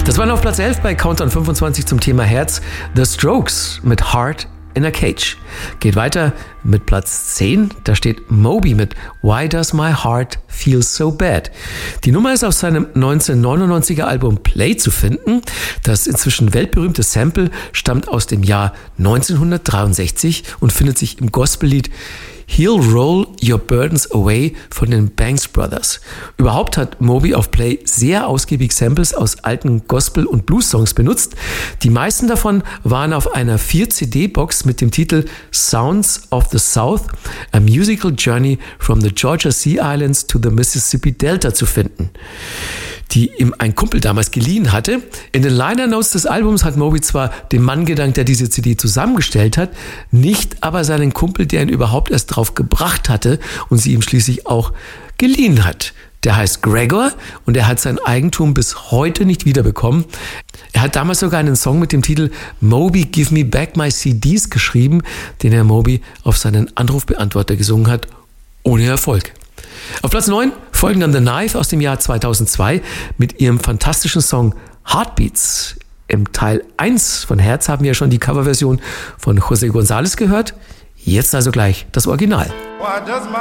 Das waren auf Platz 11 bei Countdown 25 zum Thema Herz. The Strokes mit Heart in a Cage. Geht weiter mit Platz 10. Da steht Moby mit Why Does My Heart Feel So Bad. Die Nummer ist auf seinem 1999er Album Play zu finden. Das inzwischen weltberühmte Sample stammt aus dem Jahr 1963 und findet sich im Gospellied He'll Roll Your Burdens Away von den Banks Brothers. Überhaupt hat Moby auf Play sehr ausgiebig Samples aus alten Gospel- und Blues-Songs benutzt. Die meisten davon waren auf einer 4-CD-Box mit dem Titel Sounds of the South, A Musical Journey from the Georgia Sea Islands to the Mississippi Delta zu finden, die ihm ein Kumpel damals geliehen hatte. In den Liner Notes des Albums hat Moby zwar den Mann gedankt, der diese CD zusammengestellt hat, nicht aber seinen Kumpel, der ihn überhaupt erst drauf gebracht hatte und sie ihm schließlich auch geliehen hat. Der heißt Gregor und er hat sein Eigentum bis heute nicht wiederbekommen. Er hat damals sogar einen Song mit dem Titel Moby Give Me Back My CDs geschrieben, den Herr Moby auf seinen Anrufbeantworter gesungen hat, ohne Erfolg. Auf Platz 9 folgen dann The Knife aus dem Jahr 2002 mit ihrem fantastischen Song Heartbeats. Im Teil 1 von Herz haben wir ja schon die Coverversion von José González gehört. Jetzt also gleich das Original.